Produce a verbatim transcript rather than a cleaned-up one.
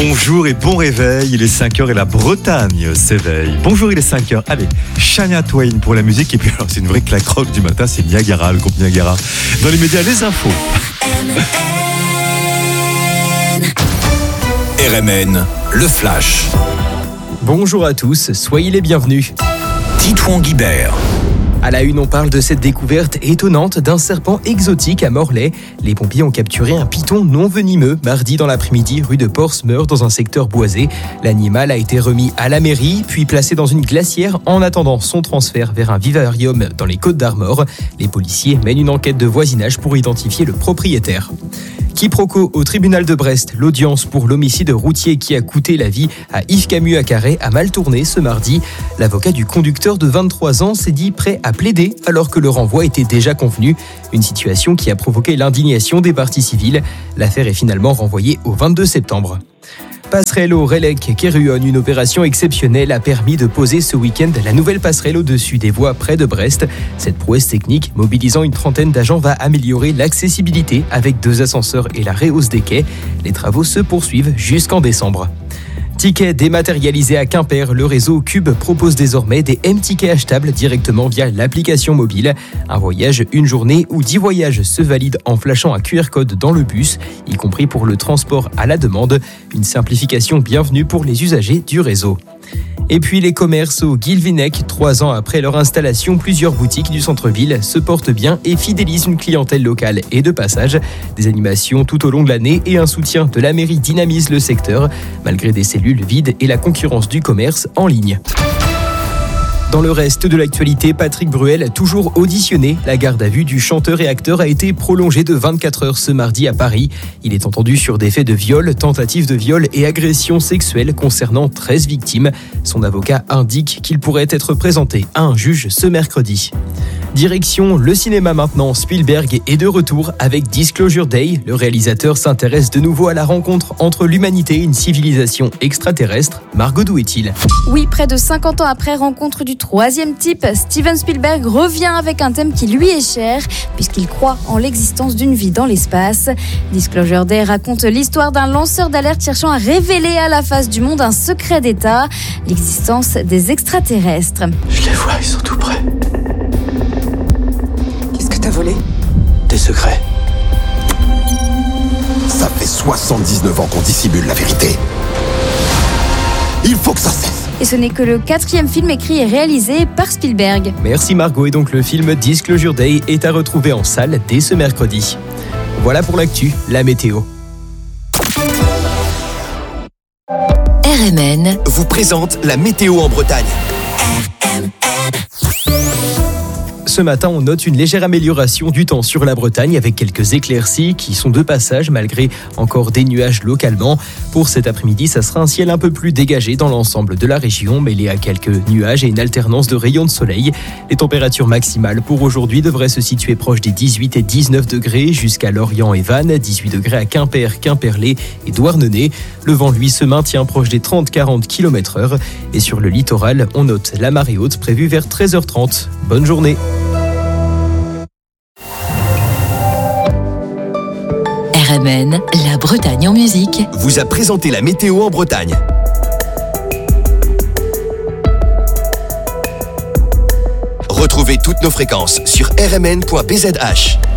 Bonjour et bon réveil, il est cinq heures et la Bretagne s'éveille. Bonjour, il est cinq heures. Allez, Shania Twain pour la musique. Et puis alors, c'est une vraie claque rock du matin, c'est Niagara, le groupe Niagara. Dans les médias, les infos. R M N, le flash. Bonjour à tous, soyez les bienvenus. Titouan Guibert. À la une, on parle de cette découverte étonnante d'un serpent exotique à Morlaix. Les pompiers ont capturé un python non venimeux mardi dans l'après-midi rue de Portsmeur dans un secteur boisé. L'animal a été remis à la mairie puis placé dans une glacière en attendant son transfert vers un vivarium dans les Côtes-d'Armor. Les policiers mènent une enquête de voisinage pour identifier le propriétaire. Quiproquo au tribunal de Brest, l'audience pour l'homicide routier qui a coûté la vie à Yves Camus à Carhaix a mal tourné ce mardi. L'avocat du conducteur de vingt-trois ans s'est dit prêt à plaider alors que le renvoi était déjà convenu. Une situation qui a provoqué l'indignation des parties civiles. L'affaire est finalement renvoyée au vingt-deux septembre. Passerelle au Rélec Kéruon, une opération exceptionnelle a permis de poser ce week-end la nouvelle passerelle au-dessus des voies près de Brest. Cette prouesse technique, mobilisant une trentaine d'agents, va améliorer l'accessibilité avec deux ascenseurs et la rehausse des quais. Les travaux se poursuivent jusqu'en décembre. Tickets dématérialisés à Quimper, le réseau Cube propose désormais des M-tickets achetables directement via l'application mobile. Un voyage, une journée ou dix voyages se valident en flashant un Q R code dans le bus, y compris pour le transport à la demande. Une simplification bienvenue pour les usagers du réseau. Et puis les commerces au Guilvinec, trois ans après leur installation, plusieurs boutiques du centre-ville se portent bien et fidélisent une clientèle locale et de passage. Des animations tout au long de l'année et un soutien de la mairie dynamisent le secteur, malgré des cellules vides et la concurrence du commerce en ligne. Dans le reste de l'actualité, Patrick Bruel, toujours auditionné. La garde à vue du chanteur et acteur a été prolongée de vingt-quatre heures ce mardi à Paris. Il est entendu sur des faits de viol, tentative de viol et agression sexuelle concernant treize victimes. Son avocat indique qu'il pourrait être présenté à un juge ce mercredi. Direction le cinéma maintenant, Spielberg est de retour avec Disclosure Day. Le réalisateur s'intéresse de nouveau à la rencontre entre l'humanité et une civilisation extraterrestre. Margot, d'où est-il ? Oui, près de cinquante ans après, rencontre du troisième type, Steven Spielberg revient avec un thème qui lui est cher, puisqu'il croit en l'existence d'une vie dans l'espace. Disclosure Day raconte l'histoire d'un lanceur d'alerte cherchant à révéler à la face du monde un secret d'État, l'existence des extraterrestres. Je les vois, ils sont tout près. T'as volé ? Des secrets. Ça fait soixante-dix-neuf ans qu'on dissimule la vérité. Il faut que ça cesse. Et ce n'est que le quatrième film écrit et réalisé par Spielberg. Merci Margot, et donc le film Disclosure Day est à retrouver en salle dès ce mercredi. Voilà pour l'actu, la météo. R M N vous présente la météo en Bretagne. Ce matin, on note une légère amélioration du temps sur la Bretagne avec quelques éclaircies qui sont de passage malgré encore des nuages localement. Pour cet après-midi, ça sera un ciel un peu plus dégagé dans l'ensemble de la région, mêlé à quelques nuages et une alternance de rayons de soleil. Les températures maximales pour aujourd'hui devraient se situer proches des dix-huit et dix-neuf degrés jusqu'à Lorient et Vannes, dix-huit degrés à Quimper, Quimperlé et Douarnenez. Le vent, lui, se maintient proche des trente à quarante kilomètres heure. Et sur le littoral, on note la marée haute prévue vers treize heures trente. Bonne journée. R M N, la Bretagne en musique, vous a présenté la météo en Bretagne. Retrouvez toutes nos fréquences sur r m n point b z h.